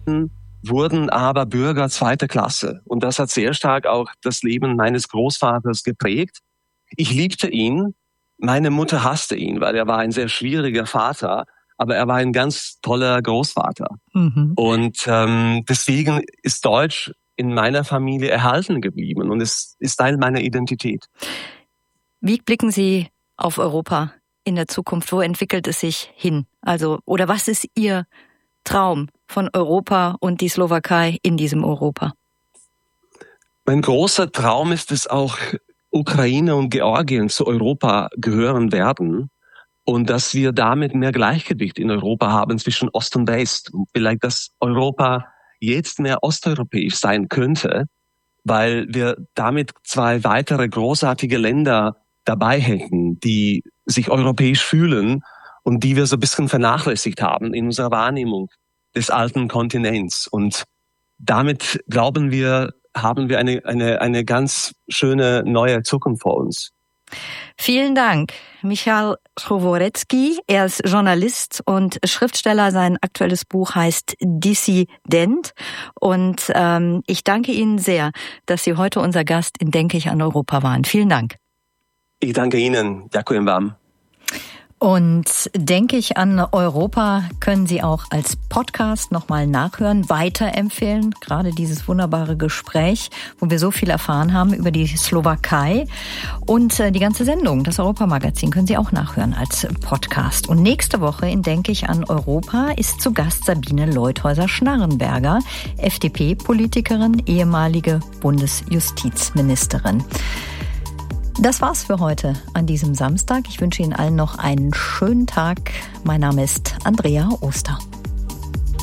wurden aber Bürger zweiter Klasse. Und das hat sehr stark auch das Leben meines Großvaters geprägt. Ich liebte ihn. Meine Mutter hasste ihn, weil er war ein sehr schwieriger Vater, aber er war ein ganz toller Großvater. Und deswegen ist Deutsch in meiner Familie erhalten geblieben und es ist Teil meiner Identität. Wie blicken Sie auf Europa in der Zukunft? Wo entwickelt es sich hin? Also, oder was ist Ihr Traum von Europa und die Slowakei in diesem Europa? Mein großer Traum ist es auch, Ukraine und Georgien zu Europa gehören werden und dass wir damit mehr Gleichgewicht in Europa haben zwischen Ost und West. Vielleicht, dass Europa jetzt mehr osteuropäisch sein könnte, weil wir damit 2 weitere großartige Länder dabei hätten, die sich europäisch fühlen und die wir so ein bisschen vernachlässigt haben in unserer Wahrnehmung des alten Kontinents. Und damit, glauben wir, haben wir eine ganz schöne neue Zukunft vor uns. Vielen Dank, Michal Chrovorecki. Er ist Journalist und Schriftsteller. Sein aktuelles Buch heißt Dissident. Und ich danke Ihnen sehr, dass Sie heute unser Gast in Denke ich an Europa waren. Vielen Dank. Ich danke Ihnen. Ďakujem vám. Und Denke ich an Europa können Sie auch als Podcast nochmal nachhören, weiterempfehlen. Gerade dieses wunderbare Gespräch, wo wir so viel erfahren haben über die Slowakei. Und die ganze Sendung, das Europamagazin, können Sie auch nachhören als Podcast. Und nächste Woche in Denke ich an Europa ist zu Gast Sabine Leuthäuser-Schnarrenberger, FDP-Politikerin, ehemalige Bundesjustizministerin. Das war's für heute an diesem Samstag. Ich wünsche Ihnen allen noch einen schönen Tag. Mein Name ist Andrea Oster.